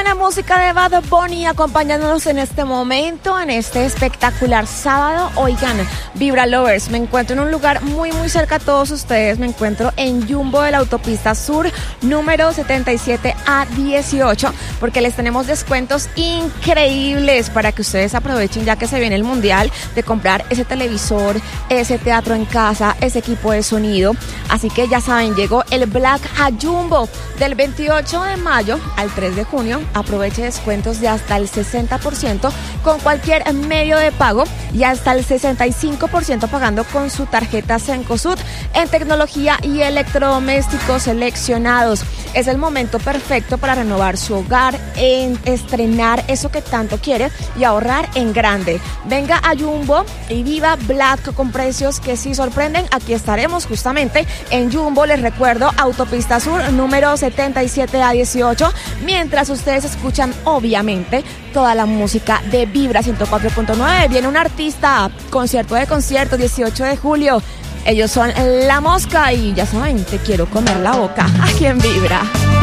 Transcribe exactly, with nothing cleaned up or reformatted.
buena música de Bad Bunny acompañándonos en este momento, en este espectacular sábado. Oigan, Vibra Lovers, me encuentro en un lugar muy muy cerca a todos ustedes. Me encuentro en Jumbo de la Autopista Sur, número setenta y siete A dieciocho, porque les tenemos descuentos increíbles para que ustedes aprovechen, ya que se viene el Mundial, de comprar ese televisor, ese teatro en casa, ese equipo de sonido. Así que ya saben, llegó el Black a Jumbo del veintiocho de mayo al tres de junio. Aproveche descuentos de hasta el sesenta por ciento con cualquier medio de pago y hasta el sesenta y cinco por ciento pagando con su tarjeta Cencosud en tecnología y electrodomésticos seleccionados. Es el momento perfecto para renovar su hogar, en estrenar eso que tanto quiere y ahorrar en grande. Venga a Jumbo y viva Black con precios que sí sorprenden. Aquí estaremos justamente en Jumbo, les recuerdo, Autopista Sur, número setenta y siete A dieciocho, mientras ustedes escuchan, obviamente, toda la música de Vibra ciento cuatro punto nueve. Viene un artista, concierto de concierto, dieciocho de julio. Ellos son La Mosca y ya saben, te quiero comer la boca aquí en Vibra.